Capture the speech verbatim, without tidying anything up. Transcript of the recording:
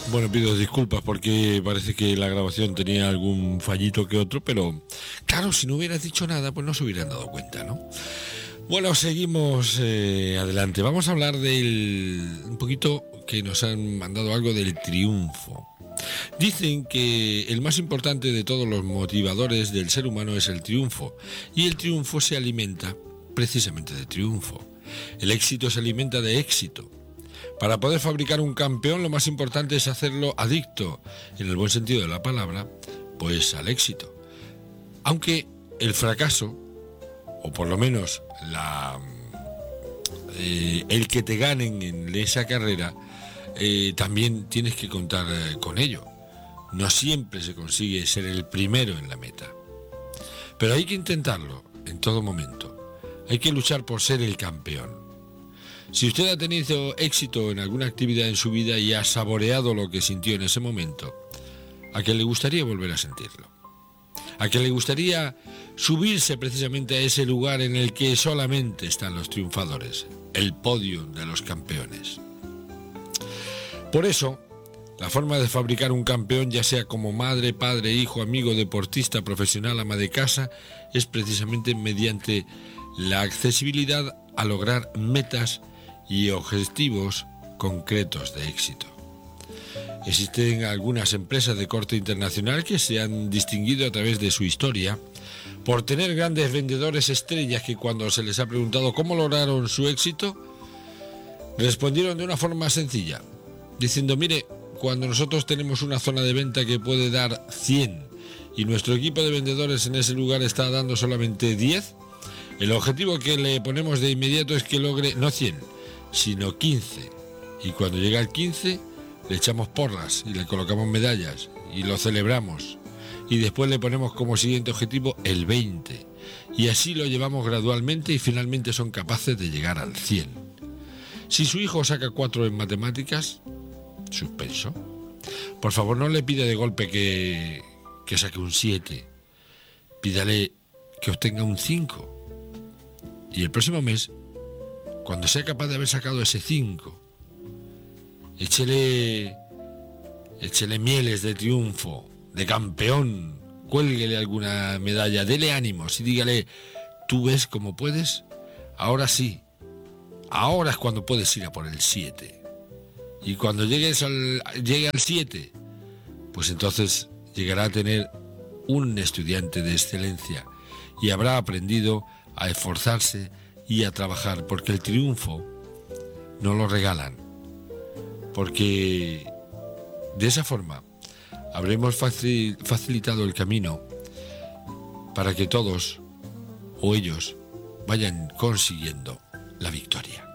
Bueno, pido disculpas porque parece que la grabación tenía algún fallito que otro, pero claro, si no hubieras dicho nada, pues no se hubieran dado cuenta, ¿no? Bueno, seguimos eh, adelante. Vamos a hablar del un poquito que nos han mandado algo del triunfo. Dicen que el más importante de todos los motivadores del ser humano es el triunfo, y el triunfo se alimenta precisamente de triunfo. El éxito se alimenta de éxito. Para poder fabricar un campeón, lo más importante es hacerlo adicto, en el buen sentido de la palabra, pues al éxito. Aunque el fracaso, o por lo menos la, eh, el que te ganen en esa carrera, eh, también tienes que contar eh, con ello. No siempre se consigue ser el primero en la meta. Pero hay que intentarlo en todo momento. Hay que luchar por ser el campeón. Si usted ha tenido éxito en alguna actividad en su vida y ha saboreado lo que sintió en ese momento, ¿a qué le gustaría volver a sentirlo? ¿A qué le gustaría subirse precisamente a ese lugar en el que solamente están los triunfadores, el podio de los campeones? Por eso, la forma de fabricar un campeón, ya sea como madre, padre, hijo, amigo, deportista, profesional, ama de casa, es precisamente mediante la accesibilidad a lograr metas y objetivos concretos de éxito. Existen algunas empresas de corte internacional que se han distinguido a través de su historia por tener grandes vendedores estrellas que, cuando se les ha preguntado cómo lograron su éxito, respondieron de una forma sencilla, diciendo: mire, cuando nosotros tenemos una zona de venta que puede dar cien y nuestro equipo de vendedores en ese lugar está dando solamente diez, el objetivo que le ponemos de inmediato es que logre no cien, sino quince. Y cuando llega al quince, le echamos porras y le colocamos medallas y lo celebramos. Y después le ponemos como siguiente objetivo el veinte. Y así lo llevamos gradualmente y finalmente son capaces de llegar al cien. Si su hijo saca cuatro en matemáticas, suspenso. Por favor, no le pida de golpe que, que saque un siete. Pídale que obtenga un cinco. Y el próximo mes, cuando sea capaz de haber sacado ese cinco, échele, échele mieles de triunfo, de campeón, cuélguele alguna medalla, dele ánimos y dígale: tú ves cómo puedes, ahora sí, ahora es cuando puedes ir a por el siete. Y cuando llegues al, llegue al siete, pues entonces llegará a tener un estudiante de excelencia y habrá aprendido a esforzarse y a trabajar, porque el triunfo no lo regalan, porque de esa forma habremos facilitado el camino para que todos o ellos vayan consiguiendo la victoria.